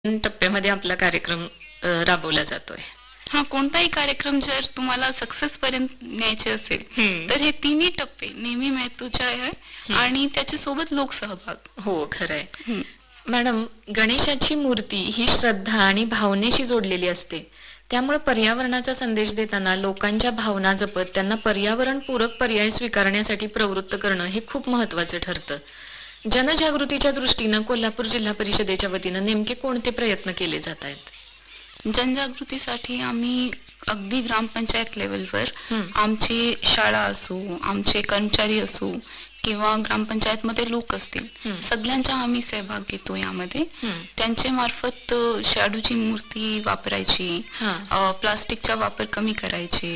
टप्प्यामध्ये आपला कार्यक्रम राबवला जातोय. हा, कोणताही कार्यक्रम जर तुम्हाला सक्सेस पर्यंत न्यायचे असेल तर हे तिन्ही टप्पे नेहमी महत्त्वाचे आहे आणि त्याच्या सोबत लोकसहभाग. हो, खरंय. मॅडम, गणेशाची मूर्ती ही श्रद्धा आणि भावनेशी जोडलेली असते. त्यामुळे पर्यावरणाचा संदेश देताना लोकांच्या भावना जपत त्यांना पर्यावरणपूरक पर्याय स्वीकारण्यासाठी प्रवृत्त करणं हे खूप महत्वाचं ठरतं. जनजागृतीच्या दृष्टीनं कोल्हापूर जिल्हा परिषदेच्या वतीनं नेमके कोणते प्रयत्न केले जात आहेत? जनजागृतीसाठी आम्ही अगदी ग्रामपंचायत लेवलवर आमची शाळा असो, आमचे कर्मचारी असो किंवा ग्रामपंचायत मध्ये लोक असतील, सगळ्यांचा आम्ही सहभाग घेतो यामध्ये. त्यांच्या मार्फत शाडूची मूर्ती वापरायची, प्लास्टिकचा वापर कमी करायचे,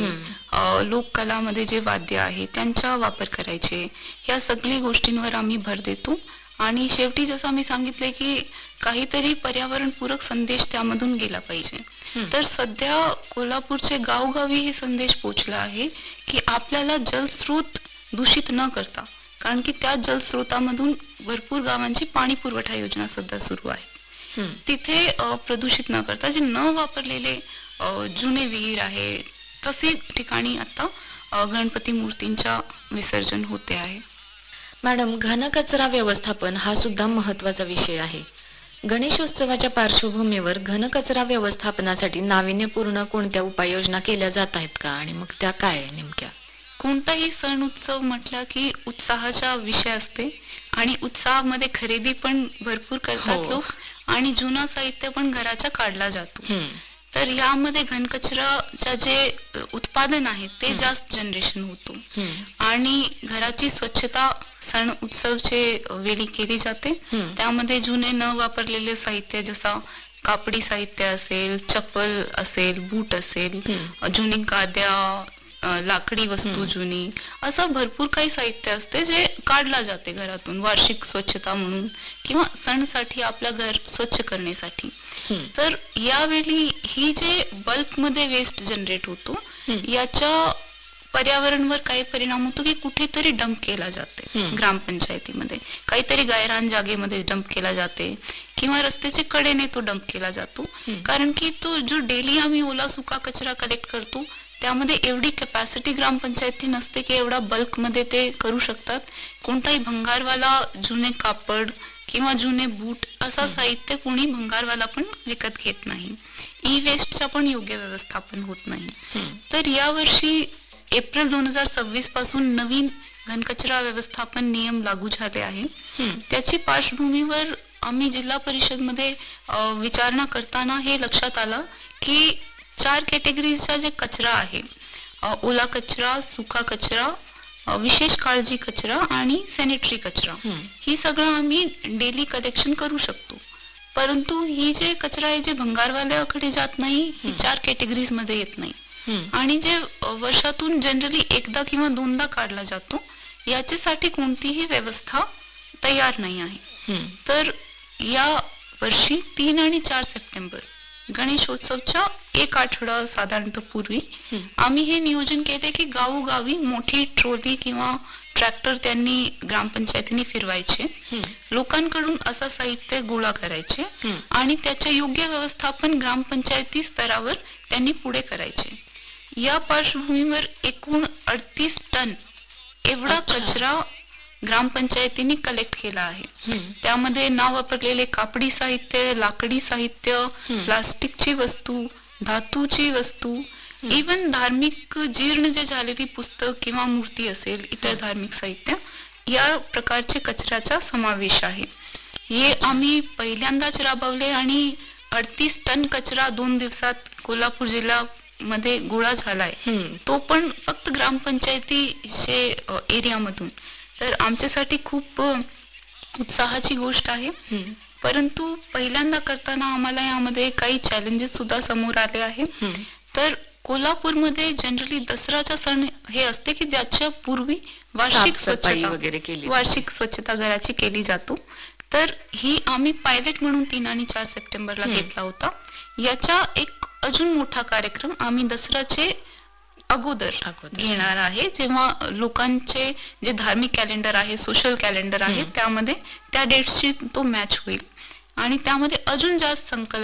लोककलामध्ये जे वाद्य आहे त्यांचा वापर करायचे, या सगळ्या गोष्टींवर आम्ही भर देतो. आणि शेवटी जसं आम्ही सांगितले की काहीतरी पर्यावरणपूरक संदेश त्यामधून गेला पाहिजे. तर सध्या कोल्हापूरचे गावोगावी हे संदेश पोहोचला आहे की आपल्याला जलस्रोत दूषित न करता, कारण की त्या जलस्रोतामधून भरपूर गावांची पाणी पुरवठा योजना सुद्धा सुरू आहे, तिथे प्रदूषित न करता जे न वापरलेले जुने विहीर आहे तसे ठिकाणी आता गणपती मूर्तींच्या विसर्जन होते आहे. मॅडम, घनकचरा व्यवस्थापन हा सुद्धा महत्वाचा विषय आहे. गणेशोत्सवाच्या पार्श्वभूमीवर घनकचरा व्यवस्थापनासाठी नाविन्यपूर्ण कोणत्या उपाययोजना केल्या जात आहेत का, आणि मग त्या काय नेमक्या? कोणताही सण उत्सव म्हटला की उत्साहाचा विषय असते आणि उत्साहामध्ये खरेदी पण भरपूर करतात लोक आणि जुना साहित्य पण घराचा काढला जातो. तर यामध्ये घनकचराच्या जे उत्पादन आहे ते जास्त जनरेशन होतो आणि घराची स्वच्छता सण उत्सवचे वेळी केली जाते. त्यामध्ये जुने न वापरलेले साहित्य जसा कापडी साहित्य असेल, चप्पल असेल, बूट असेल, जुनी गाद्या, लाकडी वस्तू जुनी, असं भरपूर काही साहित्य असते जे काढला जाते घरातून वार्षिक स्वच्छता म्हणून किंवा सणसाठी आपल्या घर स्वच्छ करण्यासाठी. तर यावेळी ही जे बल्क मध्ये वेस्ट जनरेट होतो याच्या पर्यावरणवर काही परिणाम होतो की कुठेतरी डंप केला जाते, ग्रामपंचायतीमध्ये काहीतरी गायरान जागेमध्ये डंप केला जाते किंवा रस्त्याच्या कडेने तो डंप केला जातो. कारण की तो जो डेली आम्ही ओला सुका कचरा कलेक्ट करतो त्यामध्ये एवढी कॅपॅसिटी ग्रामपंचायती नसते की एवढा बल्क मध्ये ते करू शकतात. कोणताही भंगारवाला जुने कापड किंवा जुने बूट असा साहित्य कोणी भंगारवाला पण विकत घेत नाही. ई वेस्टचा पण योग्य व्यवस्थापन होत नाही. तर यावर्षी एप्रिल 2026 पासून नवीन घनकचरा व्यवस्थापन नियम लागू झाले आहे. त्याची पार्श्वभूमीवर आम्ही जिल्हा परिषद मध्ये विचारणा करताना हे लक्षात आलं की 4 कॅटेगरीचा जे कचरा आहे, ओला कचरा, सुका कचरा, विशेष काळजी कचरा आणि सॅनिटरी कचरा, ही सगळं आम्ही डेली कलेक्शन करू शकतो. परंतु ही जे कचरा आहे जे भंगारवाल्याकडे जात नाही, ही 4 कॅटेगरीज मध्ये येत नाही आणि जे वर्षातून जनरली एकदा किंवा दोनदा काढला जातो याच्यासाठी कोणतीही व्यवस्था तयार नाही आहे. तर या वर्षी 3 आणि 4 सप्टेंबर गणेशोत्सवच्या एक आठवडा साधारणतः पूर्वी आम्ही हे नियोजन केले की गावोगावी मोठी ट्रॉली किंवा ट्रॅक्टर त्यांनी ग्रामपंचायतीने फिरवायचे, लोकांकडून असं साहित्य गोळा करायचे आणि त्याचे योग्य व्यवस्थापन ग्रामपंचायती स्तरावर त्यांनी पुढे करायचे. या पार्श्वभूमीवर एकूण 38 टन एवढा कचरा ग्रामपंचायतीने कलेक्ट केला आहे. त्यामध्ये न वापरलेले कापडी साहित्य, लाकडी साहित्य, प्लास्टिकची वस्तू, धातूची वस्तू, इवन धार्मिक जीर्ण जे झालेली पुस्तक किंवा मूर्ती असेल, इतर धार्मिक साहित्य, या प्रकारचे कचऱ्याचा समावेश आहे. हे आम्ही पहिल्यांदाच राबवले आणि 38 टन कचरा 2 दिवसात कोल्हापूर जिल्हा मध्ये गोळा झालाय, तो पण फक्त ग्रामपंचायतीचे एरियामधून. तर आमच्यासाठी खूप उत्साहाची गोष्ट आहे. परंतु पहिल्यांदा करताना आम्हाला यामध्ये काही चॅलेंजेस सुद्धा समोर आले आहे. तर कोल्हापूरमध्ये जनरली दसराचा सण हे असते की ज्याच्या पूर्वी वार्षिक स्वच्छता घराची केली जातो. तर ही आम्ही पायलट म्हणून 3 आणि 4 सप्टेंबरला घेतला होता. याचा एक अजून मोठा कार्यक्रम आम्ही दसऱ्याचे अगोदर घेणार आहे, जेव्हा लोकांचे जे धार्मिक कॅलेंडर आहे, सोशल कॅलेंडर आहे, त्यामध्ये त्या डेट्सची तो मॅच होईल. आणि त्यामध्ये अजून जास्त संकलन